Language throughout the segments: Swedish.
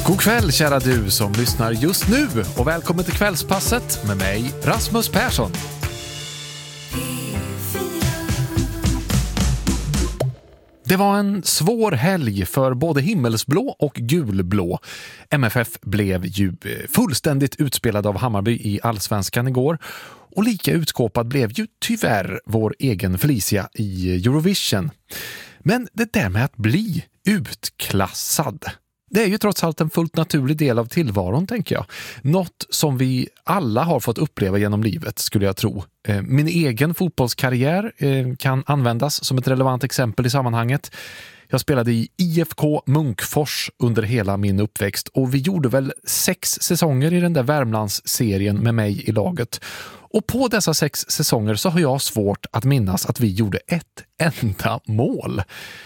God kväll kära du som lyssnar just nu och välkommen till Kvällspasset med mig Rasmus Persson. Det var en svår helg för både himmelsblå och gulblå. MFF blev ju fullständigt utspelad av Hammarby i Allsvenskan igår. Och lika utskåpad blev ju tyvärr vår egen Felicia i Eurovision. Men det där med att bli utklassad, det är ju trots allt en fullt naturlig del av tillvaron, tänker jag. Något som vi alla har fått uppleva genom livet, skulle jag tro. Min egen fotbollskarriär kan användas som ett relevant exempel i sammanhanget. Jag spelade i IFK Munkfors under hela min uppväxt och vi gjorde väl 6 säsonger i den där Värmlandsserien med mig i laget. Och på dessa 6 säsonger så har jag svårt att minnas att vi gjorde ett enda mål.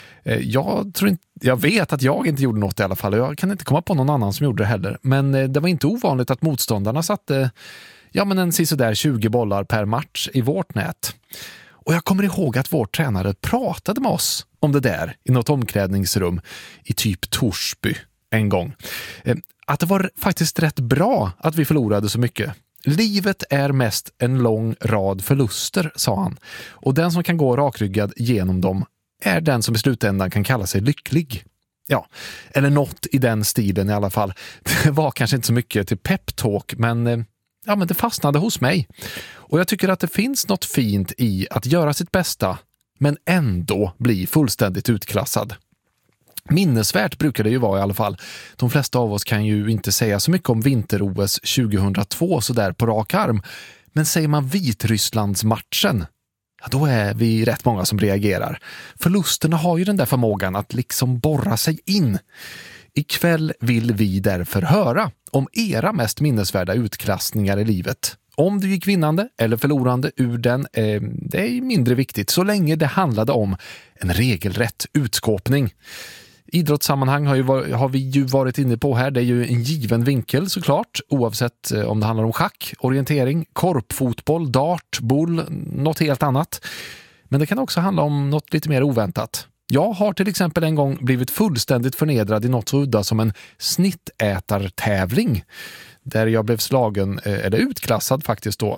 Jag vet att jag inte gjorde något i alla fall och jag kan inte komma på någon annan som gjorde det heller. Men det var inte ovanligt att motståndarna satte en sisådär 20 bollar per match i vårt nät. Och jag kommer ihåg att vår tränare pratade med oss om det där i något omklädningsrum i typ Torsby en gång. Att det var faktiskt rätt bra att vi förlorade så mycket. Livet är mest en lång rad förluster, sa han. Och den som kan gå rakryggad genom dem är den som i slutändan kan kalla sig lycklig. Ja, eller något i den stilen i alla fall. Det var kanske inte så mycket till peptalk, men det fastnade hos mig. Och jag tycker att det finns något fint i att göra sitt bästa, men ändå bli fullständigt utklassad. Minnesvärt brukar det ju vara i alla fall. De flesta av oss kan ju inte säga så mycket om vinter-OS 2002 så där på rak arm. Men säger man Vitrysslandsmatchen, då är vi rätt många som reagerar. Förlusterna har ju den där förmågan att liksom borra sig in. Ikväll vill vi därför höra om era mest minnesvärda utklassningar i livet. Om du gick vinnande eller förlorande ur den, det är mindre viktigt så länge det handlade om en regelrätt utskåpning. Idrottssammanhang har vi ju varit inne på här. Det är ju en given vinkel såklart, oavsett om det handlar om schack, orientering, korpfotboll, dart, boll, något helt annat. Men det kan också handla om något lite mer oväntat. Jag har till exempel en gång blivit fullständigt förnedrad i något så udda som en snittätartävling. Där jag blev slagen, eller utklassad faktiskt då,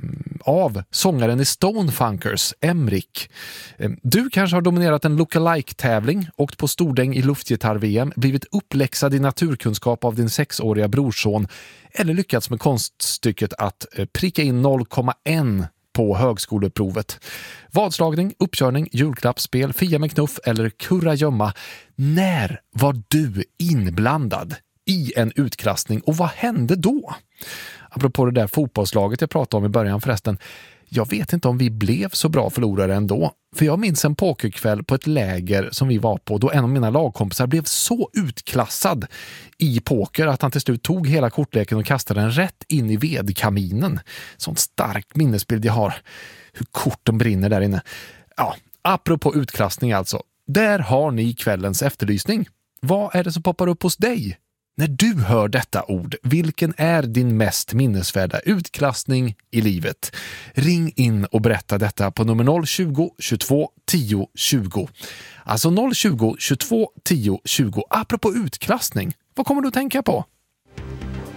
av sångaren i Stonefunkers, Emrik. Du kanske har dominerat en lookalike-tävling, åkt på stordäng i luftgitarr-VM, blivit uppläxad i naturkunskap av din 6-åriga brorson eller lyckats med konststycket att pricka in 0,1 på högskoleprovet. Vadslagning, uppkörning, julklappsspel, fia med knuff eller kurragömma. När var du inblandad i en utklassning och vad hände då? Apropå det där fotbollslaget jag pratade om i början förresten. Jag vet inte om vi blev så bra förlorare ändå. För jag minns en pokerkväll på ett läger som vi var på då en av mina lagkompisar blev så utklassad i poker att han till slut tog hela kortleken och kastade den rätt in i vedkaminen. Sån stark minnesbild jag har. Hur korten brinner där inne. Ja, apropå utklassning alltså. Där har ni kvällens efterlysning. Vad är det som poppar upp hos dig? När du hör detta ord, vilken är din mest minnesvärda utklassning i livet? Ring in och berätta detta på nummer 020 22 10 20. Alltså 020 22 10 20. Apropå utklassning, vad kommer du att tänka på?